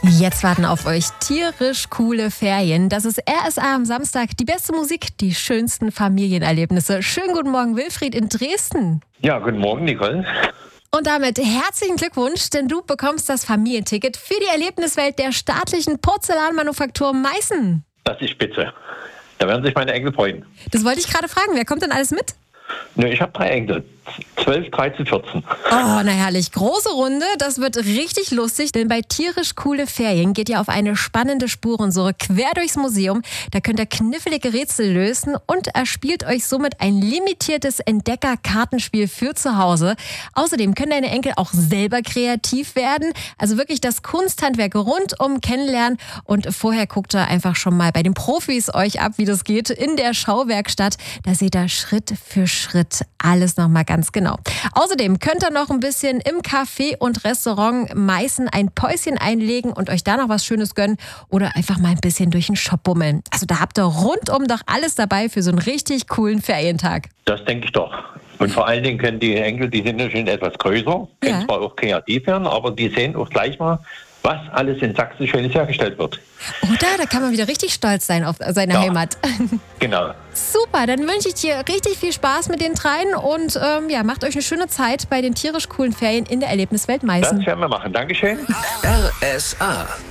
Jetzt warten auf euch tierisch coole Ferien. Das ist RSA am Samstag. Die beste Musik, die schönsten Familienerlebnisse. Schönen guten Morgen, Wilfried in Dresden. Ja, guten Morgen, Nicole. Und damit herzlichen Glückwunsch, denn du bekommst das Familienticket für die Erlebniswelt der staatlichen Porzellanmanufaktur Meißen. Das ist spitze. Da werden sich meine Enkel freuen. Das wollte ich gerade fragen. Wer kommt denn alles mit? Ich habe 3 Enkel. 12, 13, 14. Oh, na herrlich. Große Runde. Das wird richtig lustig, denn bei tierisch coole Ferien geht ihr auf eine spannende Spurensuche quer durchs Museum. Da könnt ihr knifflige Rätsel lösen und erspielt euch somit ein limitiertes Entdecker-Kartenspiel für zu Hause. Außerdem können deine Enkel auch selber kreativ werden. Also wirklich das Kunsthandwerk rundum kennenlernen. Und vorher guckt ihr einfach schon mal bei den Profis euch ab, wie das geht in der Schauwerkstatt. Da seht ihr Schritt für Schritt alles nochmal ganz genau. Außerdem könnt ihr noch ein bisschen im Café und Restaurant Meißen ein Päuschen einlegen und euch da noch was Schönes gönnen oder einfach mal ein bisschen durch den Shop bummeln. Also da habt ihr rundum doch alles dabei für so einen richtig coolen Ferientag. Das denke ich doch. Und vor allen Dingen können die Enkel, die sind ja schon etwas größer, können zwar auch kreativ werden, aber die sehen auch gleich mal, was alles in Sachsen Schönes hergestellt wird. Oder? Da kann man wieder richtig stolz sein auf seine Heimat. Genau. Super, dann wünsche ich dir richtig viel Spaß mit den dreien und macht euch eine schöne Zeit bei den tierisch coolen Ferien in der Erlebniswelt Meißen. Das werden wir machen. Dankeschön. RSA.